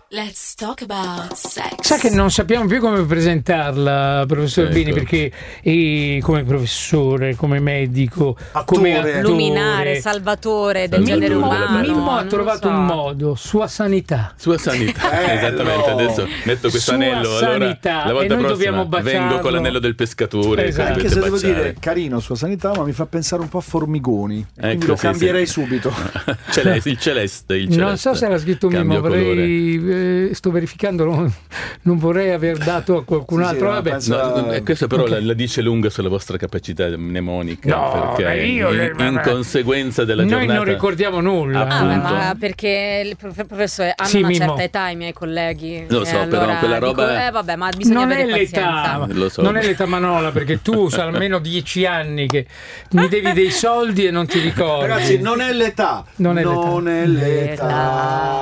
Let's talk about sex. Sa che non sappiamo più come presentarla, professor Bini, perché come professore, come medico, come attore, luminare, salvatore del genere umano. Mimmo ha trovato un modo, sua sanità. Sua sanità, esattamente. Adesso metto questo anello, sanità, allora la volta prossima vengo con l'anello del pescatore. Esatto. Anche se devo dire, carino sua sanità, ma mi fa pensare un po' a Formigoni. Quindi lo cambierei subito. Il celeste. Non so se era scritto Mimmo, sto verificando, non vorrei aver dato a qualcun altro. Vabbè. Questo però la dice lunga sulla vostra capacità mnemonica, perché in conseguenza della giornata noi non ricordiamo nulla. Ma perché il professore hanno una certa età, i miei colleghi. Lo so, allora, però quella roba vabbè, ma bisogna non avere è l'età, non è l'età Manola, perché tu sai almeno 10 anni che mi devi dei soldi e non ti ricordi. Ragazzi, non è l'età. Non è l'età.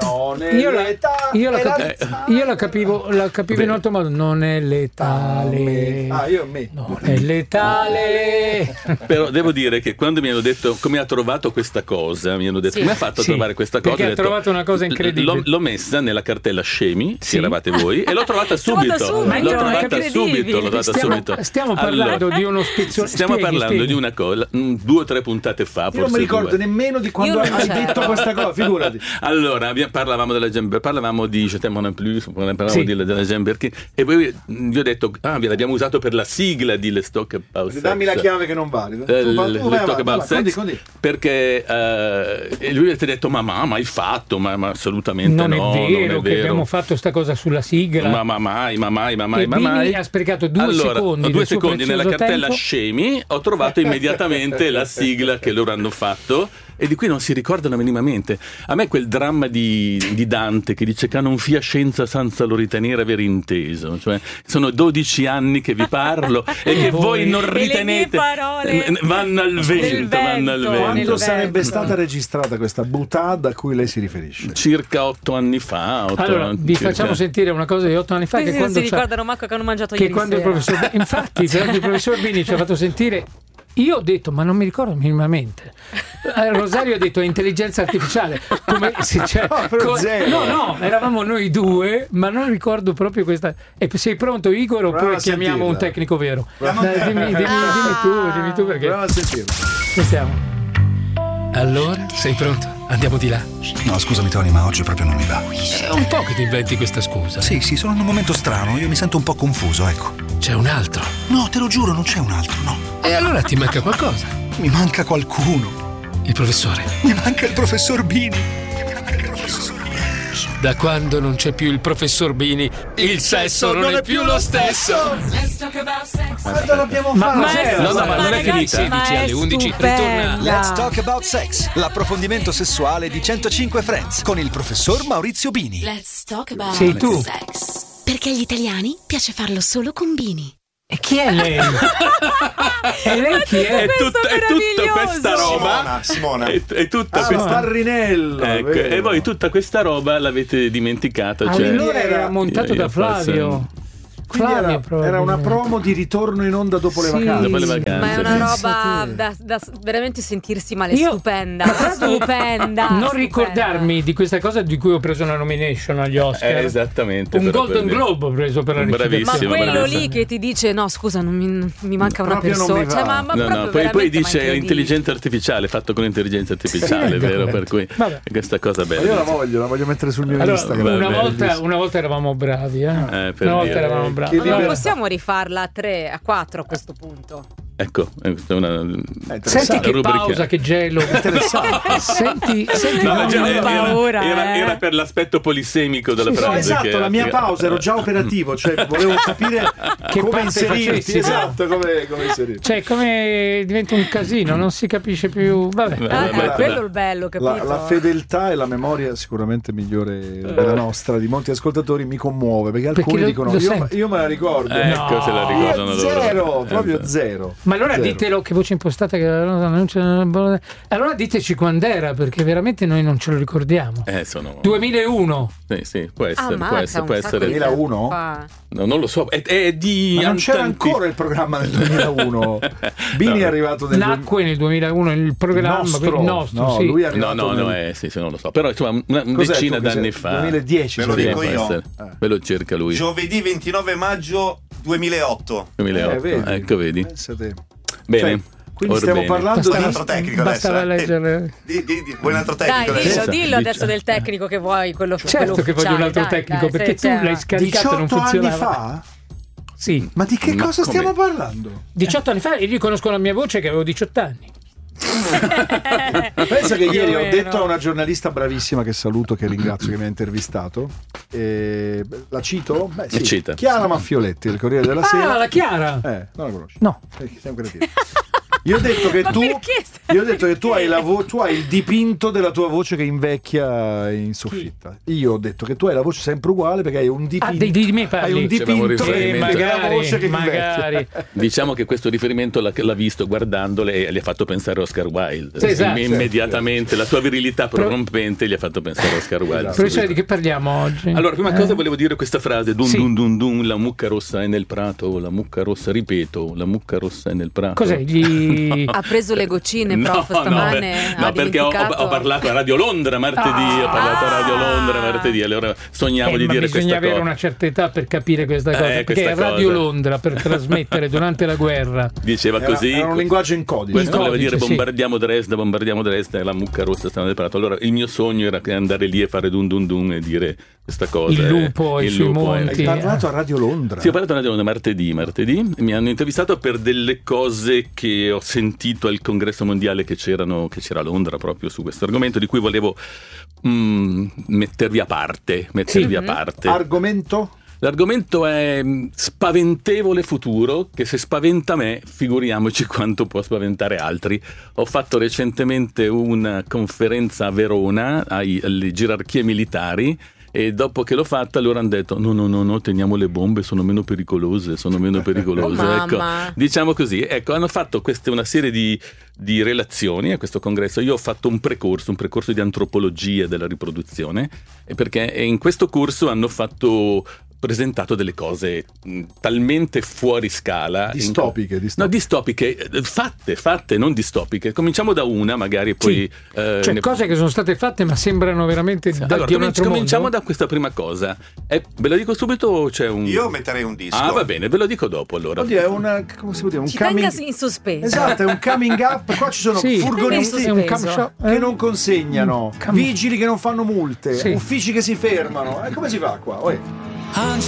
Io la capivo in altro modo. Non è letale. Non è letale. Però devo dire che quando mi hanno detto come ha trovato questa cosa, mi hanno detto come ha fatto a trovare questa cosa, perché ha trovato una cosa incredibile. L'ho messa nella cartella scemi, che eravate voi, e l'ho trovata subito. Stiamo parlando di uno spizzo. Stiamo parlando di una cosa 2 o 3 puntate fa. Io non mi ricordo nemmeno di quando hai detto questa cosa, figurati. Allora parlavamo della Gember, parlavamo di Je t'aime non plus, parlavamo della Gember, e poi vi ho detto vi l'abbiamo usato per la sigla di Let's Talk About Sex. Dammi la chiave che non vale. Let's Talk About Sex, perché lui ti ha detto ma hai fatto, ma assolutamente non è vero che abbiamo fatto sta cosa sulla sigla, ma mai. Bini ha sprecato 2 secondi nella cartella tempo. Scemi, ho trovato immediatamente la sigla che loro hanno fatto e di cui non si ricordano minimamente. A me quel dramma di Dante che dice che non fia scienza senza lo ritenere aver inteso, cioè sono 12 anni che vi parlo e che voi non ritenete, vanno al vento. Quando sarebbe stata registrata questa boutade a cui lei si riferisce? Circa 8 anni fa. Allora vi facciamo sentire una cosa di 8 anni fa, che quando si ricordano manco che hanno mangiato che ieri quando sera. Infatti il professor Bini ci ha fatto sentire. Io ho detto, ma non mi ricordo minimamente. Rosario ha detto intelligenza artificiale. Come se no, eravamo noi 2, ma non ricordo proprio questa. E sei pronto, Igor, oppure chiamiamo un tecnico vero? Dimmi tu perché. Prova a sentirlo. Sentiamo. Allora, sei pronto? Andiamo di là. No, scusami Tony, ma oggi proprio non mi va. È un po' che ti inventi questa scusa. Sì, sono in un momento strano, io mi sento un po' confuso, ecco. C'è un altro? No, te lo giuro, non c'è un altro, no. E allora ti manca qualcosa? Mi manca qualcuno. Il professore? Mi manca il professor Bini. Da quando non c'è più il professor Bini, il sesso non è più lo stesso. Quando l'abbiamo fatto? No, ma non è finita. 16 alle 11 ritorna Let's Talk About Sex, l'approfondimento sessuale di 105 Friends con il professor Maurizio Bini. Let's talk about Sei tu. sex. Perché agli italiani piace farlo solo con Bini. E chi è lei? E lei chi è? È tutta questa roba. Simona. È tutta questa Starrinello. Ecco, e voi tutta questa roba l'avete dimenticata. Allora era montato da Flavio. Era una promo di ritorno in onda dopo le vacanze. Dopo le vacanze. Ma è una roba da veramente sentirsi male. Stupenda. Non ricordarmi di questa cosa di cui ho preso una nomination agli Oscar. Esattamente. Un Golden Globe ho preso per la Bravissimo. Ma quello lì che ti dice no scusa mi manca una persona, cioè, ma poi dice intelligenza artificiale, fatto con intelligenza artificiale, vero? Per cui questa cosa bella. Io la voglio mettere sul mio Instagram. Una volta eravamo bravi, una volta eravamo bravi. Non possiamo rifarla a 3, a 4 a questo punto. Ecco, questa è una senti che rubrica. Pausa, che gelo. Senti era per l'aspetto polisemico della frase. Esatto, la mia pausa ero già operativo, cioè volevo capire come inserirti. Esatto, come inserirti. Cioè, come diventa un casino, non si capisce più. Vabbè. Quello è il bello, capito? La fedeltà e la memoria sicuramente migliore della nostra, di molti ascoltatori, mi commuove, perché alcuni dicono io me la ricordo. Ecco, se la ricordano loro. Zero, proprio zero. Ma allora ditelo che voce impostata che allora diteci quando era, perché veramente noi non ce lo ricordiamo. 2001. Sì, può essere 2001? No, non lo so, è di ma non c'era ancora il programma del 2001. Bini è arrivato nacque nel 2001 il programma il nostro sì. Lui è no, non lo so, però insomma una decina d'anni fa. 2010 ve lo dico io. Ve lo cerca lui. Giovedì 29 maggio 2008. Ecco, vedi. Bene. Quindi stiamo parlando di un altro tecnico adesso. Leggere. Vuoi un altro tecnico? Dai, dillo adesso del tecnico che vuoi, quello certo che voglio un altro tecnico, perché tu l'hai scaricato e non funzionava. 18 anni fa? Sì. Ma di che cosa stiamo parlando? 18 anni fa, io riconosco la mia voce che avevo 18 anni. Pensa che ieri ho detto a una giornalista bravissima che saluto, che ringrazio, che mi ha intervistato, la cito? Beh, sì. Cita. Chiara Maffioletti del Corriere della Sera. La Chiara? Non la conosci? No. Siamo cretini. Io ho detto che tu hai il dipinto della tua voce che invecchia in soffitta. Io ho detto che tu hai la voce sempre uguale perché hai un dipinto. Di me parli. Hai un dipinto della voce che magari. Diciamo che questo riferimento l'ha visto guardandole e gli ha fatto pensare a Oscar Wilde. Sì, esatto. Immediatamente la tua virilità prorompente gli ha fatto pensare a Oscar Wilde. Professore, di che parliamo oggi? Allora, prima cosa volevo dire questa frase: dun dun dun, la mucca rossa è nel prato, la mucca rossa, ripeto, la mucca rossa è nel prato. Cos'è? Ha preso le goccine, prof, stamane. No, perché ho parlato a Radio Londra martedì. Allora sognavo di dire questa cosa. Bisogna avere una certa età per capire questa cosa. Perché Radio Londra, per trasmettere durante la guerra, diceva così. Era un linguaggio in codice. Questo voleva dire bombardiamo Dresda, la mucca rossa sta nel prato. Allora il mio sogno era andare lì e fare dun dun dun e dire questa cosa. Il lupo e sui monti. Hai parlato a Radio Londra? Sì, ho parlato a Radio Londra martedì. Mi hanno intervistato per delle cose che ho sentito al congresso mondiale che c'era a Londra proprio su questo argomento, di cui volevo mettervi a parte. Argomento? L'argomento è spaventevole futuro, che se spaventa me, figuriamoci quanto può spaventare altri. Ho fatto recentemente una conferenza a Verona alle gerarchie militari, e dopo che l'ho fatta loro hanno detto no, teniamo le bombe, sono meno pericolose. Ecco, diciamo così, hanno fatto una serie di relazioni a questo congresso. Io ho fatto un precorso di antropologia della riproduzione, perché in questo corso hanno presentato delle cose talmente fuori scala, distopiche. No, distopiche, fatte, non distopiche. Cominciamo da una, magari poi cose che sono state fatte ma sembrano veramente di un altro mondo. Cominciamo da questa prima cosa. Ve la dico subito o c'è un... Io metterei un disco. Va bene, ve lo dico dopo allora. Oddio, è una, come si può dire, un tenga in sospeso. Esatto, è un coming up. Qua ci sono furgonisti che non consegnano, vigili che non fanno multe, uffici che si fermano. Come si fa qua?